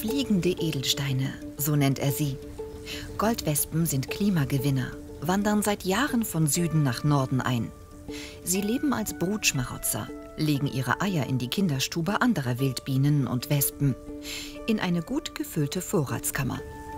Fliegende Edelsteine, so nennt er sie. Goldwespen sind Klimagewinner, wandern seit Jahren von Süden nach Norden ein. Sie leben als Brutschmarotzer, legen ihre Eier in die Kinderstube anderer Wildbienen und Wespen, in eine gut gefüllte Vorratskammer.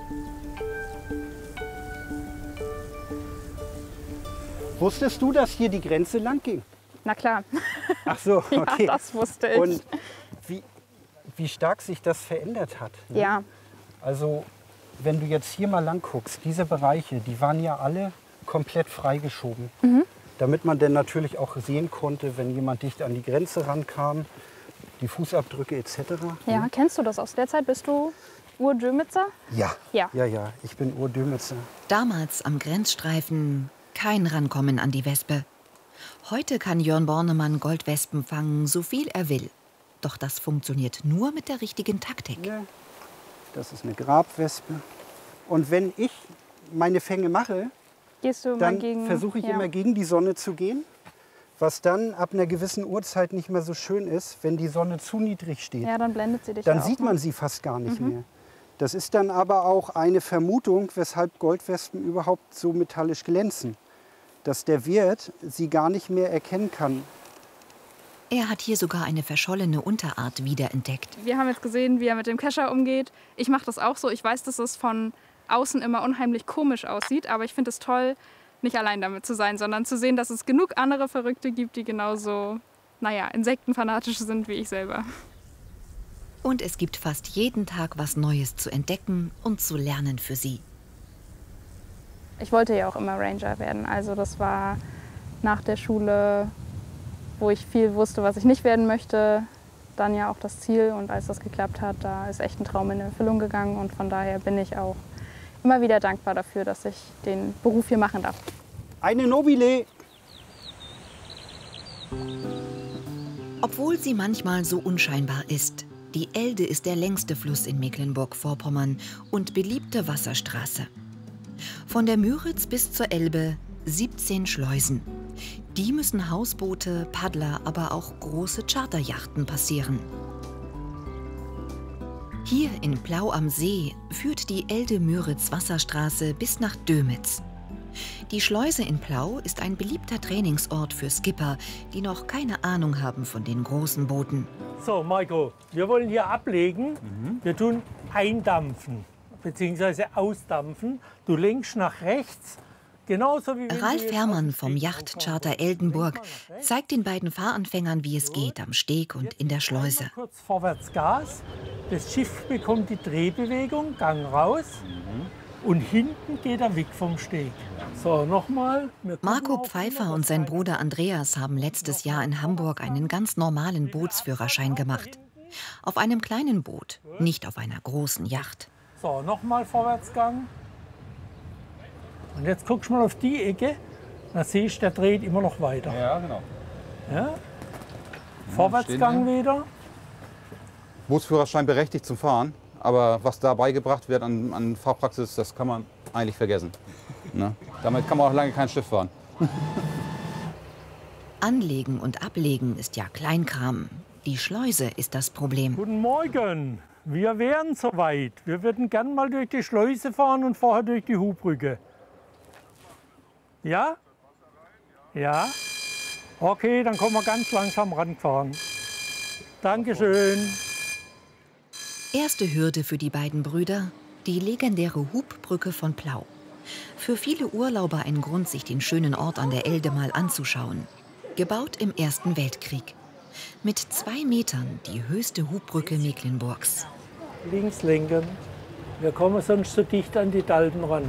Wusstest du, dass hier die Grenze lang ging? Na klar. Ach so, okay. Ja, das wusste ich. Und wie stark sich das verändert hat. Ne? Ja. Also, wenn du jetzt hier mal lang guckst, diese Bereiche, die waren ja alle komplett freigeschoben. Damit man dann natürlich auch sehen konnte, wenn jemand dicht an die Grenze rankam, die Fußabdrücke etc. Ja, kennst du das aus der Zeit? Bist du Urdömitzer? Ja. Ja. Ja, ich bin Urdömitzer. Damals am Grenzstreifen kein Rankommen an die Wespe. Heute kann Jörn Bornemann Goldwespen fangen, so viel er will. Doch das funktioniert nur mit der richtigen Taktik. Ja, das ist eine Grabwespe. Und wenn ich meine Fänge mache, dann versuche ich immer gegen die Sonne zu gehen. Was dann ab einer gewissen Uhrzeit nicht mehr so schön ist, wenn die Sonne zu niedrig steht. Ja, dann blendet sie dich. Dann sieht man sie fast gar nicht mehr. Das ist dann aber auch eine Vermutung, weshalb Goldwespen überhaupt so metallisch glänzen. Dass der Wirt sie gar nicht mehr erkennen kann. Er hat hier sogar eine verschollene Unterart wiederentdeckt. Wir haben jetzt gesehen, wie er mit dem Kescher umgeht. Ich mache das auch so. Ich weiß, dass es von außen immer unheimlich komisch aussieht, aber ich finde es toll, nicht allein damit zu sein, sondern zu sehen, dass es genug andere Verrückte gibt, die genauso, insektenfanatisch sind wie ich selber. Und es gibt fast jeden Tag was Neues zu entdecken und zu lernen für sie. Ich wollte ja auch immer Ranger werden. Also das war nach der Schule, wo ich viel wusste, was ich nicht werden möchte, dann ja auch das Ziel. Und als das geklappt hat, da ist echt ein Traum in Erfüllung gegangen. Und von daher bin ich auch immer wieder dankbar dafür, dass ich den Beruf hier machen darf. Eine Nobile! Obwohl sie manchmal so unscheinbar ist, die Elde ist der längste Fluss in Mecklenburg-Vorpommern und beliebte Wasserstraße. Von der Müritz bis zur Elbe 17 Schleusen. Die müssen Hausboote, Paddler, aber auch große Charterjachten passieren. Hier in Plau am See führt die Elde-Müritz-Wasserstraße bis nach Dömitz. Die Schleuse in Plau ist ein beliebter Trainingsort für Skipper, die noch keine Ahnung haben von den großen Booten. So, Marco, wir wollen hier ablegen. Wir tun eindampfen bzw. ausdampfen. Du lenkst nach rechts. Genauso wie Ralf Herrmann vom Yachtcharter Eldenburg zeigt den beiden Fahranfängern, wie es geht am Steg und in der Schleuse. Kurz vorwärts Gas. Das Schiff bekommt die Drehbewegung, Gang raus. Und hinten geht er weg vom Steg. So, nochmal. Marco Pfeiffer und sein Bruder Andreas haben letztes Jahr in Hamburg einen ganz normalen Bootsführerschein gemacht. Auf einem kleinen Boot, nicht auf einer großen Yacht. So, nochmal Vorwärtsgang. Und jetzt guckst du mal auf die Ecke. Dann siehst du, der dreht immer noch weiter. Ja, genau. Ja? Vorwärtsgang wieder. Bootsführerschein berechtigt zum Fahren. Aber was da beigebracht wird an Fahrpraxis, das kann man eigentlich vergessen. Ne? Damit kann man auch lange kein Schiff fahren. Anlegen und ablegen ist ja Kleinkram. Die Schleuse ist das Problem. Guten Morgen. Wir wären soweit. Wir würden gern mal durch die Schleuse fahren und vorher durch die Hubbrücke. Ja? Ja? Okay, dann kommen wir ganz langsam rangefahren. Dankeschön. Erste Hürde für die beiden Brüder, die legendäre Hubbrücke von Plau. Für viele Urlauber ein Grund, sich den schönen Ort an der Elde mal anzuschauen. Gebaut im Ersten Weltkrieg. Mit 2 Metern die höchste Hubbrücke Mecklenburgs. Links lenken. Wir kommen sonst so dicht an die Dalden ran.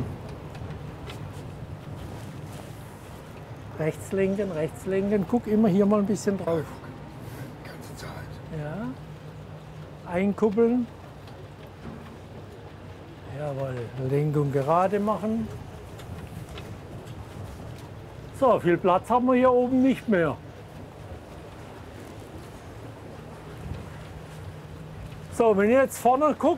Rechts lenken. Guck immer hier mal ein bisschen drauf. Die ganze Zeit. Ja. Einkuppeln. Jawohl. Lenkung gerade machen. So, viel Platz haben wir hier oben nicht mehr. So, wenn ihr jetzt vorne guckt,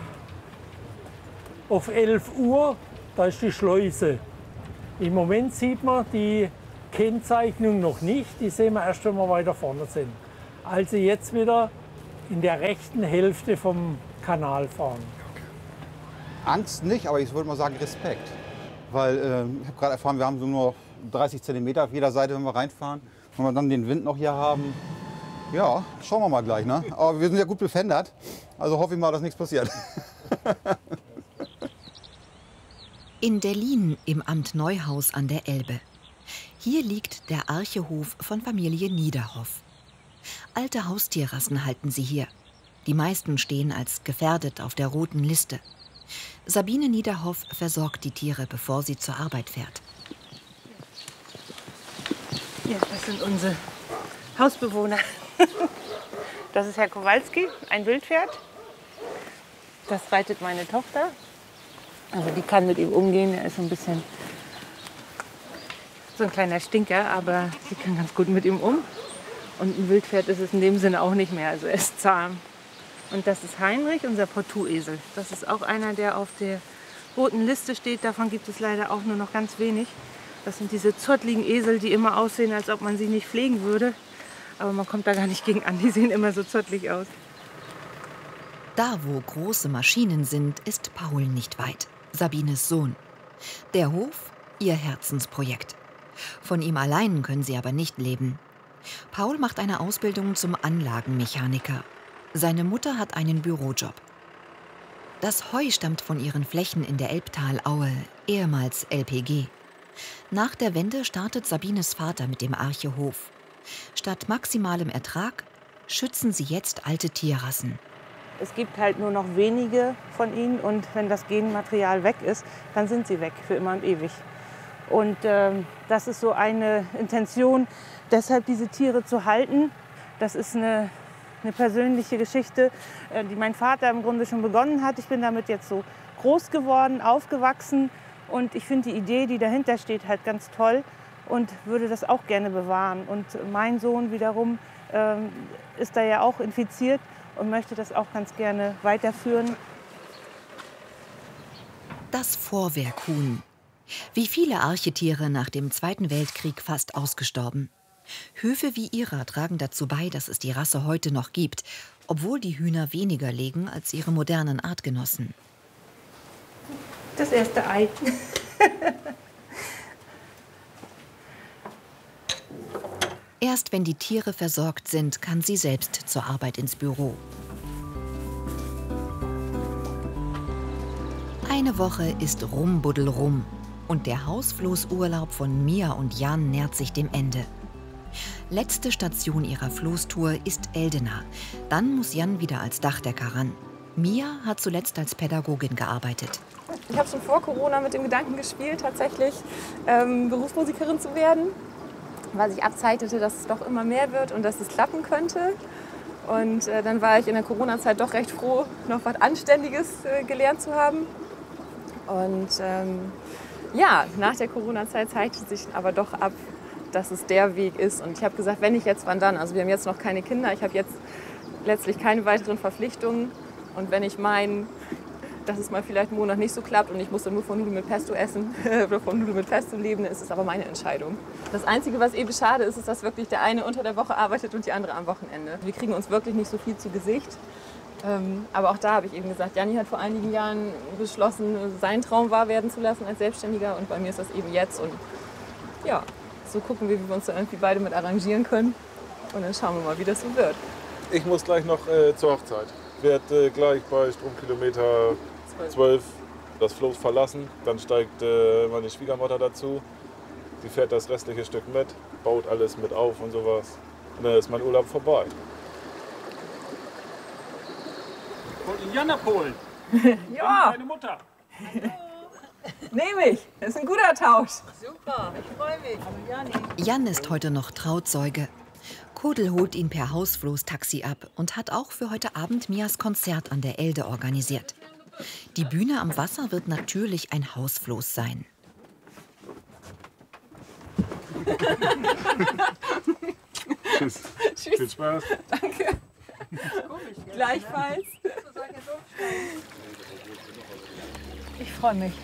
auf 11 Uhr, da ist die Schleuse. Im Moment sieht man die Kennzeichnung noch nicht, die sehen wir erst, wenn wir weiter vorne sind. Also jetzt wieder in der rechten Hälfte vom Kanal fahren. Angst nicht, aber ich würde mal sagen Respekt. Weil ich habe gerade erfahren, wir haben so nur 30 cm auf jeder Seite, wenn wir reinfahren. Wenn wir dann den Wind noch hier haben, ja, schauen wir mal gleich. Ne? Aber wir sind ja gut befendert, also hoffe ich mal, dass nichts passiert. In Dellin im Amt Neuhaus an der Elbe. Hier liegt der Archehof von Familie Niederhoff. Alte Haustierrassen halten sie hier. Die meisten stehen als gefährdet auf der roten Liste. Sabine Niederhoff versorgt die Tiere, bevor sie zur Arbeit fährt. Ja, das sind unsere Hausbewohner. Das ist Herr Kowalski, ein Wildpferd. Das reitet meine Tochter. Also die kann mit ihm umgehen. Er ist so ein bisschen so ein kleiner Stinker, aber sie kann ganz gut mit ihm um. Und ein Wildpferd ist es in dem Sinne auch nicht mehr. Also er ist zahm. Und das ist Heinrich, unser Portuesel. Das ist auch einer, der auf der roten Liste steht. Davon gibt es leider auch nur noch ganz wenig. Das sind diese zottligen Esel, die immer aussehen, als ob man sie nicht pflegen würde. Aber man kommt da gar nicht gegen an. Die sehen immer so zottlig aus. Da, wo große Maschinen sind, ist Paul nicht weit. Sabines Sohn. Der Hof, ihr Herzensprojekt. Von ihm allein können sie aber nicht leben. Paul macht eine Ausbildung zum Anlagenmechaniker. Seine Mutter hat einen Bürojob. Das Heu stammt von ihren Flächen in der Elbtalaue, ehemals LPG. Nach der Wende startet Sabines Vater mit dem Archehof. Statt maximalem Ertrag schützen sie jetzt alte Tierrassen. Es gibt halt nur noch wenige von ihnen und wenn das Genmaterial weg ist, dann sind sie weg für immer und ewig. Und das ist so eine Intention, deshalb diese Tiere zu halten. Das ist eine persönliche Geschichte, die mein Vater im Grunde schon begonnen hat. Ich bin damit jetzt so groß geworden, aufgewachsen und ich finde die Idee, die dahinter steht, halt ganz toll und würde das auch gerne bewahren. Und mein Sohn wiederum ist da ja auch infiziert und möchte das auch ganz gerne weiterführen. Das Vorwerkhuhn. Wie viele Archetiere nach dem Zweiten Weltkrieg fast ausgestorben. Höfe wie ihrer tragen dazu bei, dass es die Rasse heute noch gibt, obwohl die Hühner weniger legen als ihre modernen Artgenossen. Das erste Ei. Erst wenn die Tiere versorgt sind, kann sie selbst zur Arbeit ins Büro. Eine Woche ist rumbuddelrum und der Hausfloßurlaub von Mia und Jan nähert sich dem Ende. Letzte Station ihrer Floßtour ist Eldena. Dann muss Jan wieder als Dachdecker ran. Mia hat zuletzt als Pädagogin gearbeitet. Ich habe schon vor Corona mit dem Gedanken gespielt, tatsächlich Berufsmusikerin zu werden, weil sich abzeichnete, dass es doch immer mehr wird und dass es klappen könnte. Und dann war ich in der Corona-Zeit doch recht froh, noch was Anständiges gelernt zu haben. Und ja, nach der Corona-Zeit zeichnete sich aber doch ab, dass es der Weg ist. Und ich habe gesagt, wenn nicht jetzt, wann dann? Also wir haben jetzt noch keine Kinder, ich habe jetzt letztlich keine weiteren Verpflichtungen. Und wenn ich meine, dass es mal vielleicht einen Monat nicht so klappt und ich muss dann nur von Nudeln mit Pesto essen oder von Nudeln mit Pesto leben, dann ist es aber meine Entscheidung. Das Einzige, was eben schade ist, ist, dass wirklich der eine unter der Woche arbeitet und die andere am Wochenende. Wir kriegen uns wirklich nicht so viel zu Gesicht. Aber auch da habe ich eben gesagt, Janni hat vor einigen Jahren beschlossen, sein Traum wahr werden zu lassen als Selbstständiger. Und bei mir ist das eben jetzt. Und ja, so gucken wir, wie wir uns da irgendwie beide mit arrangieren können. Und dann schauen wir mal, wie das so wird. Ich muss gleich noch zur Hochzeit. Ich werde gleich bei Stromkilometer 12 das Floß verlassen. Dann steigt meine Schwiegermutter dazu. Sie fährt das restliche Stück mit, baut alles mit auf und sowas. Und dann ist mein Urlaub vorbei. Und in Jan abholen. Ja! Meine Mutter. Nehme ich. Das ist ein guter Tausch. Super, ich freue mich. Jan ist heute noch Trauzeuge. Kodel holt ihn per Hausfloß-Taxi ab und hat auch für heute Abend Mias Konzert an der Elde organisiert. Die Bühne am Wasser wird natürlich ein Hausfloß sein. Tschüss. Tschüss. Viel Spaß. Danke. Gleichfalls. Ich freue mich.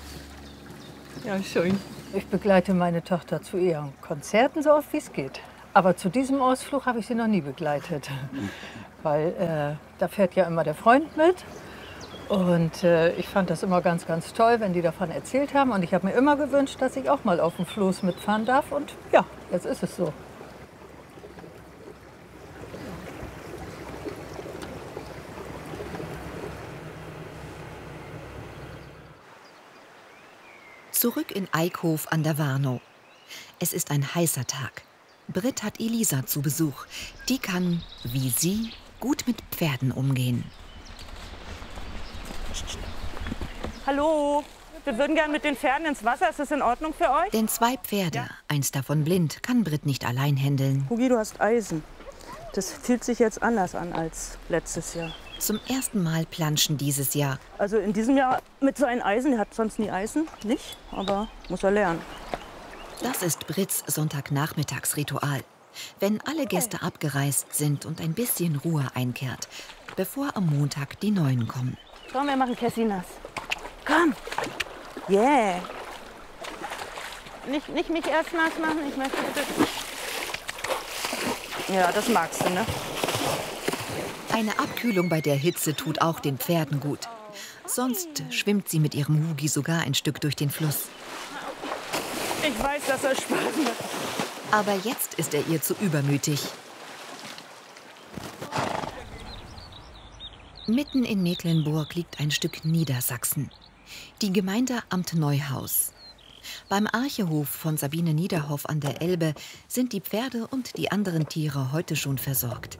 Ja, schön. Ich begleite meine Tochter zu ihren Konzerten so oft wie es geht. Aber zu diesem Ausflug habe ich sie noch nie begleitet. Weil da fährt ja immer der Freund mit. Und ich fand das immer ganz, ganz toll, wenn die davon erzählt haben. Und ich habe mir immer gewünscht, dass ich auch mal auf dem Floß mitfahren darf. Und ja, jetzt ist es so. Zurück in Eickhof an der Warnow. Es ist ein heißer Tag. Britt hat Elisa zu Besuch. Die kann, wie sie, gut mit Pferden umgehen. Hallo, wir würden gerne mit den Pferden ins Wasser. Ist das in Ordnung für euch? Denn 2 Pferde, eins davon blind, kann Britt nicht allein händeln. Hugi, du hast Eisen. Das fühlt sich jetzt anders an als letztes Jahr. Zum ersten Mal planschen dieses Jahr. Also in diesem Jahr mit so einem Eisen, der hat sonst nie Eisen, nicht, aber muss er lernen. Das ist Britts Sonntagnachmittagsritual. Wenn alle Gäste abgereist sind und ein bisschen Ruhe einkehrt, bevor am Montag die Neuen kommen. Komm, wir machen Cassie nass. Komm! Yeah! Nicht mich erst nass machen, ich möchte bitte... Ja, das magst du, ne? Eine Abkühlung bei der Hitze tut auch den Pferden gut. Sonst schwimmt sie mit ihrem Hugi sogar ein Stück durch den Fluss. Ich weiß, dass er Spaß macht. Aber jetzt ist er ihr zu übermütig. Mitten in Mecklenburg liegt ein Stück Niedersachsen. Die Gemeinde Amt Neuhaus. Beim Archehof von Sabine Niederhoff an der Elbe sind die Pferde und die anderen Tiere heute schon versorgt.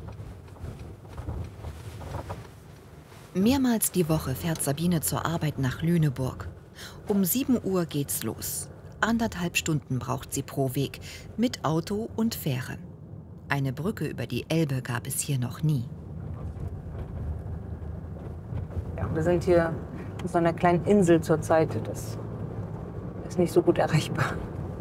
Mehrmals die Woche fährt Sabine zur Arbeit nach Lüneburg. Um 7 Uhr geht's los. 1,5 Stunden braucht sie pro Weg, mit Auto und Fähre. Eine Brücke über die Elbe gab es hier noch nie. Ja, wir sind hier auf so einer kleinen Insel zurzeit. Das ist nicht so gut erreichbar.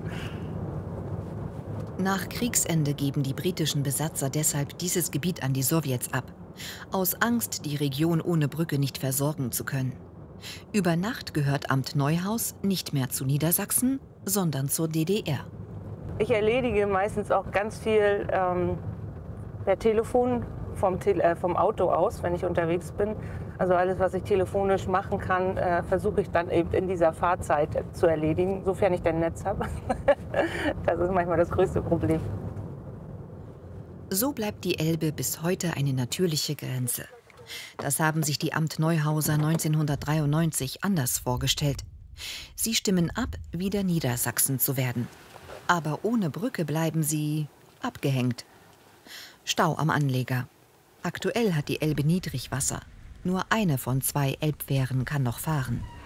Nach Kriegsende geben die britischen Besatzer deshalb dieses Gebiet an die Sowjets ab. Aus Angst, die Region ohne Brücke nicht versorgen zu können. Über Nacht gehört Amt Neuhaus nicht mehr zu Niedersachsen, sondern zur DDR. Ich erledige meistens auch ganz viel per Telefon vom Auto aus, wenn ich unterwegs bin. Also alles, was ich telefonisch machen kann, versuche ich dann eben in dieser Fahrzeit zu erledigen, sofern ich denn Netz habe. Das ist manchmal das größte Problem. So bleibt die Elbe bis heute eine natürliche Grenze. Das haben sich die Amt Neuhauser 1993 anders vorgestellt. Sie stimmen ab, wieder Niedersachsen zu werden. Aber ohne Brücke bleiben sie abgehängt. Stau am Anleger. Aktuell hat die Elbe Niedrigwasser. Nur eine von 2 Elbfähren kann noch fahren.